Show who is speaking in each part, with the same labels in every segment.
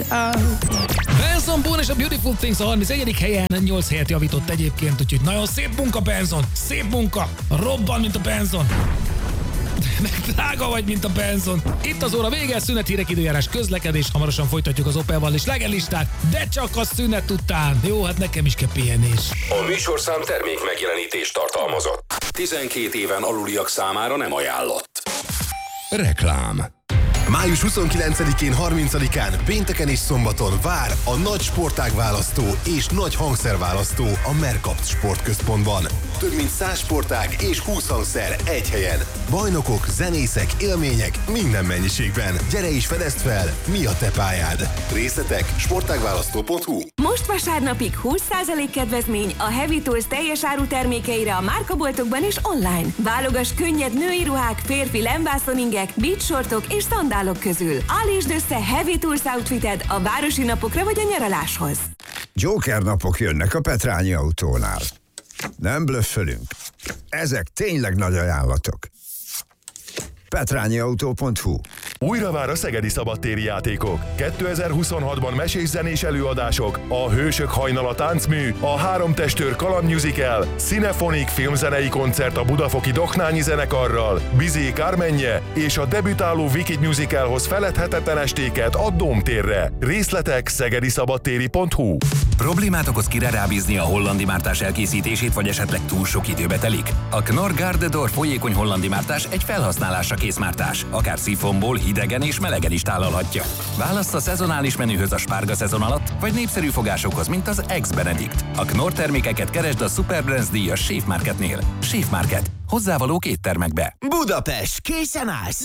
Speaker 1: Benson Boone és a Beautiful Things a 31. helyen, 8 helyet javított egyébként, úgyhogy nagyon szép munka, Benson, szép munka, robban, mint a Benson. Drága vagy, mint a Benson. Itt az óra vége, szünethírek, időjárás, közlekedés. Hamarosan folytatjuk az Opelval és slágerlistát, de csak a szünet után. Jó, hát nekem is kell pihenés.
Speaker 2: A műsorszám termék megjelenítést tartalmazott. 12 éven aluliak számára nem ajánlott. Reklám.
Speaker 3: Május 29-én, 30-án, pénteken és szombaton vár a nagy sportágválasztó és nagy hangszerválasztó a Mercapt Sportközpontban. Több mint 100 sportág és 20 hangszer egy helyen. Bajnokok, zenészek, élmények minden mennyiségben. Gyere és fedezd fel, mi a te pályád. Részletek sportágválasztó.hu.
Speaker 4: Most vasárnapig 20% kedvezmény a Heavy Tools teljes áru termékeire a márkaboltokban és online. Válogass könnyed női ruhák, férfi lemvászoningek, beachsortok és szandálok közül. Állítsd össze Heavy Tools outfited a városi napokra vagy a nyaraláshoz.
Speaker 5: Joker napok jönnek a Petrányi Autónál. Nem blöffölünk. Ezek tényleg nagy ajánlatok. petrányiautó.hu.
Speaker 6: Újra vár a szegedi szabadtéri játékok. 2026-ban mesés-zenés előadások, a Hősök hajnala táncmű, a Három testőr kalandmusical, Cinephonic filmzenei koncert a budafoki Doknányi zenekarral, Bizé Kármenje és a debütáló Wicked musicalhoz feledhetetlen estéket a Dómtérre. Részletek szegediszabadtéri.hu.
Speaker 2: Problémát okoz kire rábízni a hollandi mártás elkészítését, vagy esetleg túl sok időbe telik? A Knorr Garde d'Or folyékony hollandi mártás egy felhasználásra kész mártás. Akár szifomból, hidegen és melegen is tálalhatja. Választ a szezonális menühöz a spárga szezon alatt, vagy népszerű fogásokhoz, mint az Ex-Benedict. A Knorr termékeket keresd a Superbrands díjas Safe Marketnél. Safe Market. Hozzávalók éttermekbe.
Speaker 7: Budapest, készen állsz?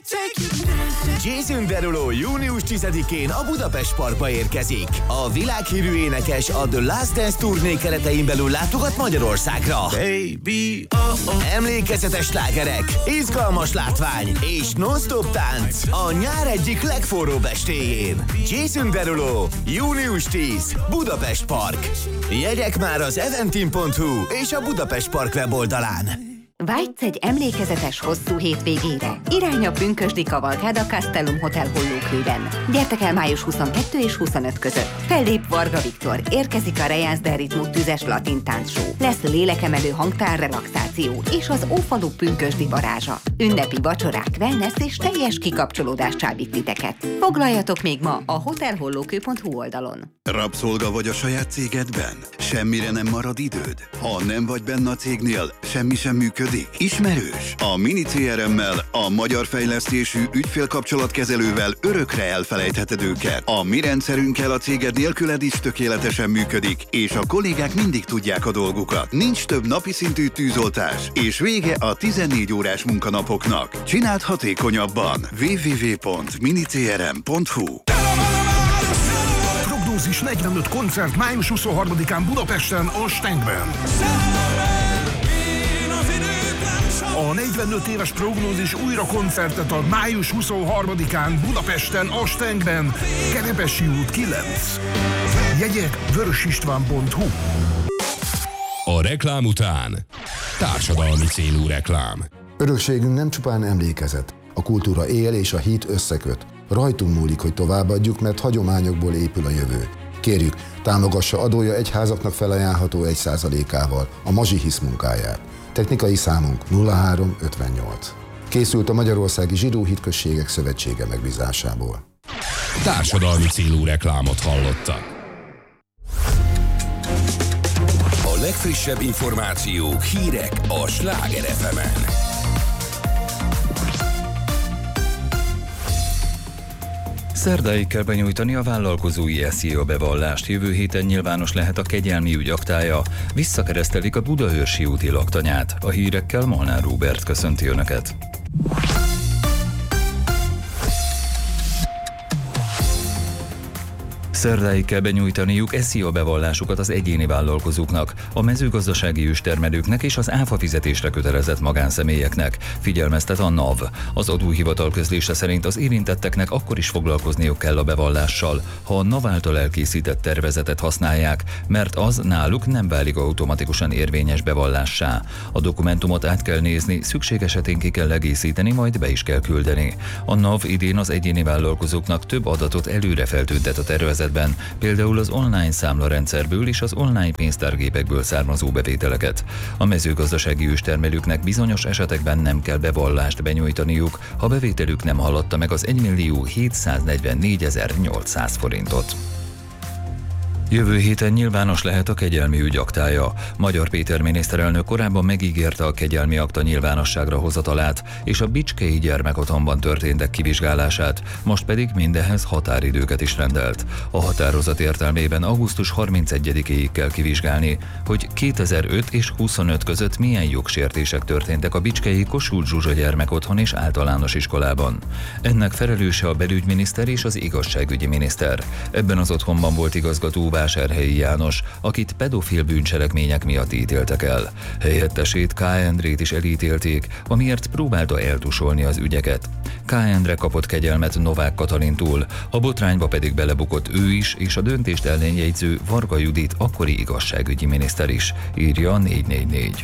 Speaker 7: Jason Derulo június 10-én a Budapest Parkba érkezik. A világhírű énekes a The Last Dance turné keretein belül látogat Magyarországra. Baby, emlékezetes slágerek, izgalmas látvány és non-stop tánc a nyár egyik legforróbb estéjén. Jason Derulo, június 10, Budapest Park. Jegyek már az eventim.hu és a Budapest Park weboldalán.
Speaker 8: Vágysz egy emlékezetes hosszú hétvégére? Irány a pünkösdi kavalkád a Castellum Hotel Hollókőben. Gyertek el május 22 és 25 között. Fellép Varga Viktor, érkezik a Rejánsz del Ritmus tüzes latin táncshow. Lesz lélekemelő hangtár relaxáció és az Ófalu pünkösdi varázsa. Ünnepi vacsorák, wellness és teljes kikapcsolódás csábít titeket. Foglaljatok még ma a hotelhollókő.hu oldalon.
Speaker 9: Rabszolga vagy a saját cégedben? Semmire nem marad időd? Ha nem vagy benne a cégnél, semmi sem működik? Ismerős? A Mini CRM-mel, a magyar fejlesztésű ügyfélkapcsolatkezelővel örökre elfelejtheted őket. A mi rendszerünkkel a céged nélküled is tökéletesen működik, és a kollégák mindig tudják a dolgukat. Nincs több napi szintű tűzoltás, és vége a 14 órás munkanapoknak. Csináld hatékonyabban. www.minicrm.hu.
Speaker 10: Prognózis 45 koncert május 23-án Budapesten, a Stenkben. A 45 éves Prognózis újra koncertet ad május 23-án Budapesten, a Stenkben, Kerepesi út 9. Jegyek vörösistván.hu.
Speaker 2: A reklám után társadalmi célú reklám.
Speaker 11: Örökségünk nem csupán emlékezet. A kultúra él és a hit összeköt. Rajtunk múlik, hogy továbbadjuk, mert hagyományokból épül a jövő. Kérjük, támogassa adója egyházaknak felajánlható 1%-ával a Mazsihisz munkáját. Technikai számunk 0358. Készült a Magyarországi Zsidó Hitközségek Szövetsége megbízásából.
Speaker 2: Társadalmi célú reklámot hallottak. A legfrissebb információk, hírek a Sláger FM-en.
Speaker 12: Szerdáig kell benyújtani a vállalkozói SZIA bevallást, jövő héten nyilvános lehet a kegyelmi ügy aktája, visszakeresztelik a Budaörsi úti laktanyát. A hírekkel Molnár Róbert köszönti Önöket. Szerdáig kell benyújtaniuk SZIA bevallásukat az egyéni vállalkozóknak, a mezőgazdasági őstermelőknek és az áfa fizetésre kötelezett magánszemélyeknek, figyelmeztet a NAV. Az adóhivatal közlése szerint az érintetteknek akkor is foglalkozniuk kell a bevallással, ha a NAV által elkészített tervezetet használják, mert az náluk nem válik automatikusan érvényes bevallássá. A dokumentumot át kell nézni, szükség esetén ki kell egészíteni, majd be is kell küldeni. A NAV idén az egyéni vállalkozóknak több adatot előre feltüntet a tervezetben, például az online számlarendszerből és az online pénztárgépekből származó bevételeket. A mezőgazdasági őstermelőknek bizonyos esetekben nem kell bevallást benyújtaniuk, ha bevételük nem haladta meg az 1.744.800 forintot. Jövő héten nyilvános lehet a kegyelmi ügy aktája. Magyar Péter miniszterelnök korábban megígérte a kegyelmi akta nyilvánosságra hozatalát és a bicskei gyermekotthonban történtek kivizsgálását, most pedig mindehhez határidőket is rendelt. A határozat értelmében augusztus 31-éig kell kivizsgálni, hogy 2005 és 25 között milyen jogsértések történtek a bicskei Kossuth Zsuzsa gyermekotthon és általános iskolában. Ennek felelőse a belügyminiszter és az igazságügyi miniszter. Ebben az otthonban volt igazgató Vásárhelyi János, akit pedofil bűncselekmények miatt ítéltek el. Helyettesét K. Endrét is elítélték, amiért próbálta eltusolni az ügyeket. K. Endre kapott kegyelmet Novák Katalintól, a botrányba pedig belebukott ő is, és a döntést ellenjegyző Varga Judit akkori igazságügyi miniszter is, írja a 444.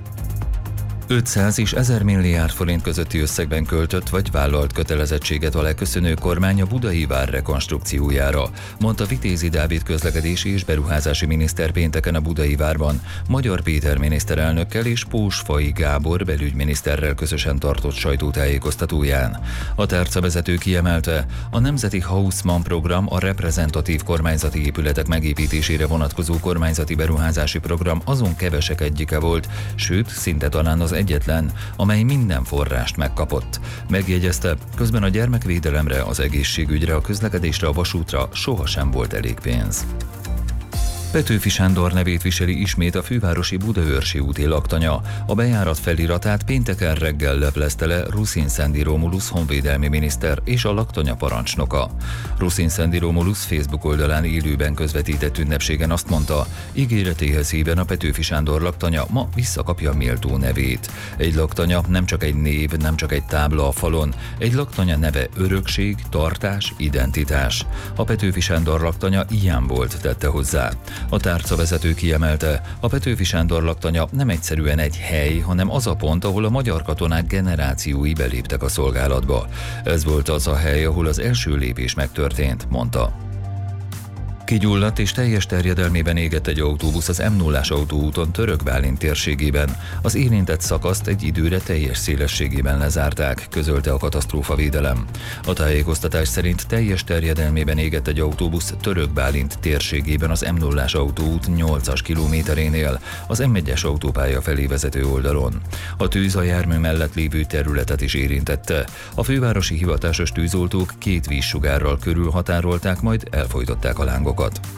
Speaker 12: 500 és 1000 milliárd forint közötti összegben költött vagy vállalt kötelezettséget alá köszönő kormány a Budai vár rekonstrukciójára, mondta Vitézi Dávid közlekedési és beruházási miniszter pénteken a Budai várban, Magyar Péter miniszterelnökkel és Pósfai Gábor belügyminiszterrel közösen tartott sajtótájékoztatóján. A tárcavezető kiemelte, a Nemzeti Haussmann program a reprezentatív kormányzati épületek megépítésére vonatkozó kormányzati beruházási program azon kevesek egyike volt, sőt, szinte talán az egyetlen, amely minden forrást megkapott. Megjegyezte, közben a gyermekvédelemre, az egészségügyre, a közlekedésre, a vasútra sohasem volt elég pénz. Petőfi Sándor nevét viseli ismét a fővárosi Budaörsi úti laktanya. A bejárat feliratát pénteken reggel leplezte le Rusin-Szendi Romulus honvédelmi miniszter és a laktanya parancsnoka. Rusin-Szendi Romulus Facebook oldalán élőben közvetített ünnepségen azt mondta, ígéretéhez híven a Petőfi Sándor laktanya ma visszakapja méltó nevét. Egy laktanya nem csak egy név, nem csak egy tábla a falon, egy laktanya neve örökség, tartás, identitás. A Petőfi Sándor laktanya ilyen volt, tette hozzá. A tárcavezető kiemelte, a Petőfi Sándor laktanya nem egyszerűen egy hely, hanem az a pont, ahol a magyar katonák generációi beléptek a szolgálatba. Ez volt az a hely, ahol az első lépés megtörtént, mondta. Kigyulladt és teljes terjedelmében égett egy autóbusz az M0-ás autóúton Török-Bálint térségében. Az érintett szakaszt egy időre teljes szélességében lezárták, közölte a katasztrófavédelem. A tájékoztatás szerint teljes terjedelmében égett egy autóbusz Török-Bálint térségében az M0-ás autóút 8-as kilométerénél, az M1-es autópálya felé vezető oldalon. A tűz a jármű mellett lévő területet is érintette. A fővárosi hivatásos tűzoltók 2 vízsugárral körülhatárolták, majd elfojtották a lángokat.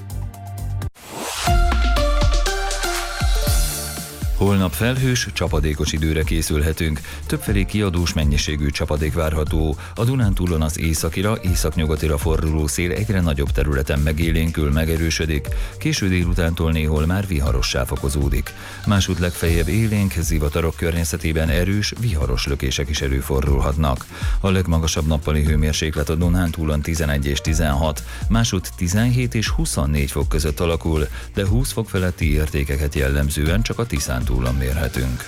Speaker 12: Holnap felhős, csapadékos időre készülhetünk. Többfelé kiadós mennyiségű csapadék várható. A Dunántúlon az északira, északnyugatira forduló szél egyre nagyobb területen megélénkül, megerősödik. Késő délutántól néhol már viharossá fokozódik. Másút legfeljebb élénk, zivatarok környezetében erős, viharos lökések is előfordulhatnak. A legmagasabb nappali hőmérséklet a Dunántúlon 11 és 16, másút 17 és 24 fok között alakul, de 20 fok feletti értékeket jellemzően csak a Tiszántúlon mérhetünk.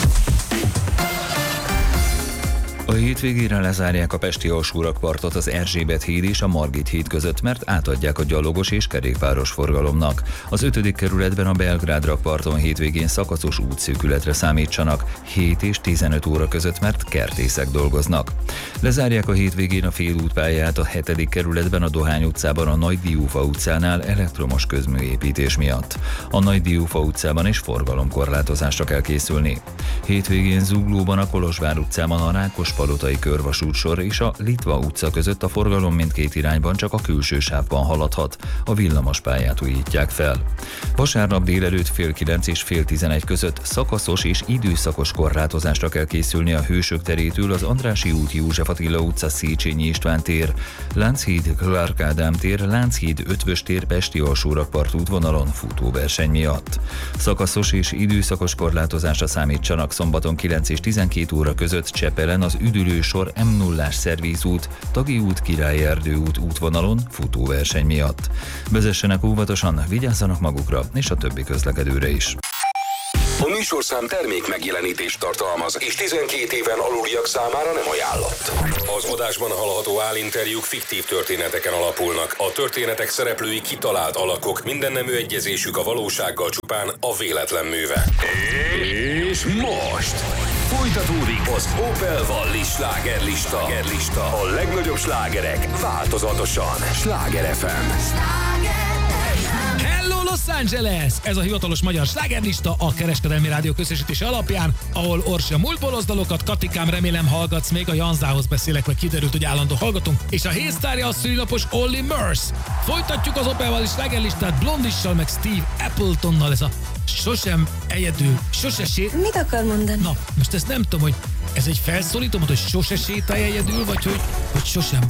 Speaker 12: A hétvégére lezárják a pesti alsórakpartot az Erzsébet híd és a Margit híd között, mert átadják a gyalogos és kerékpáros forgalomnak. Az 5. kerületben a Belgrád rakparton hétvégén szakaszos útszűkületre számítsanak 7 és 15 óra között, mert kertészek dolgoznak. Lezárják a hétvégén a félútpályát a 7. kerületben a Dohány utcában a Nagy Diófa utcánál elektromos közműépítés miatt. A Nagy Diófa utcában is forgalomkorlátozásra kell készülni. Hétvégén Zuglóban a Kolozsvár utcában a Rákospalota utcai körvasútsor és a Litva utca között a forgalom mindkét irányban csak a külső sávban haladhat. A villamospályát újítják fel. Vasárnap délelőtt fél 9 és fél 11 között szakaszos és időszakos korlátozásra kell készülni a Hősök terétől az Andrássy út, József Attila utca, Széchenyi István tér, Lánchíd, Clark Ádám tér, Lánchíd, Ötvös tér, Pesti alsórakpart útvonalon futóverseny miatt. Szakaszos és időszakos korlátozásra számítsanak szombaton 9 és 12 óra között Csepelen az üdülősor M0-ás szervízút, Tagi út, Királyi Erdő út útvonalon futóverseny miatt. Vezessenek óvatosan, vigyázzanak magukra és a többi közlekedőre is.
Speaker 13: A műsorszám termék megjelenítést tartalmaz, és 12 éven aluliak számára nem ajánlott. Az adásban hallható állinterjúk fiktív történeteken alapulnak. A történetek szereplői kitalált alakok, minden nemű egyezésük a valósággal csupán a véletlen műve. És most folytatódik az Opel Wallis slágerlista. A legnagyobb slágerek változatosan. Sláger FM.
Speaker 1: Hello Los Angeles! Ez a hivatalos magyar slágerlista a Kereskedelmi Rádió közösítése alapján, ahol Orsi a múltból ozdalokat, Katikám, remélem hallgatsz még, a Janzához beszélek, vagy kiderült, hogy állandó hallgatunk, és a hétsztárja a szülinapos Olly Murs. Folytatjuk az Opel Wallis slágerlistát Blondissal, meg Steve Appletonnal, ez a sosem egyedül,
Speaker 14: Mit akar mondani?
Speaker 1: Na, most ezt nem tudom, hogy ez egy felszólító, hogy sose sétálj egyedül, vagy hogy sosem